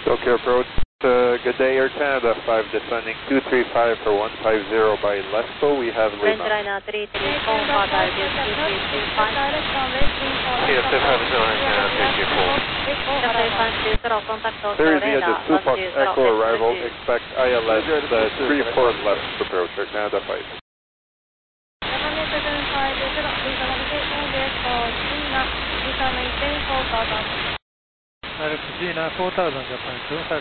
Tokyo approach, good day Air Canada 5 descending 235 for 150 by Lesko, we have Range Lima. liner 334, for altitude 2325. CSF 50 Air Canada 334. Zero contact Tokyo Clear via the radar, Supak 10 Echo arrival, S2. expect ILS 34 left approach, Air Canada 5. Japan 750, please navigation base for China, Visa maintain 4000. Alex Gina 4000 Japan 750.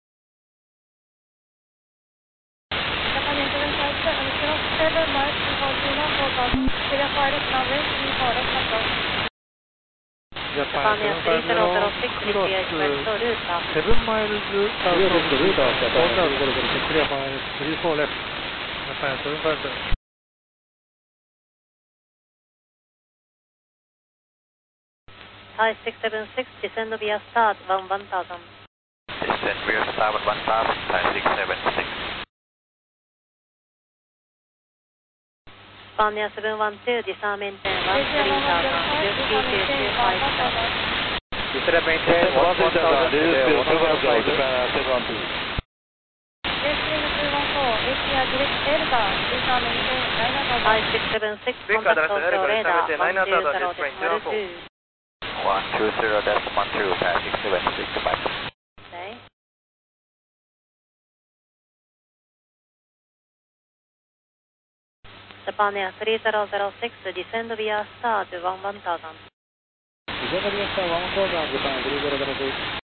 Japan 757 miles before China 4000. Clear flight runway 34 left approach. Japan 3006, cross request to route. 7 miles south of Japan 4000, clear miles 34 left, Japan 750. 5676, descend via start 1000. Descend via starboard 1000, 5676. Spania 712, disarm maintain 3000, just P2255. Descend maintain 1000, today 1000, Japan 712. JCM 214, ATR direct Delta, Visa maintain 9000. 5676, contact Tokyo radar, 120.12. 120.12, pass 676, goodbye. Okay. Japan 3006, descend via start 1000. Descend via start 1000, Japan 3006.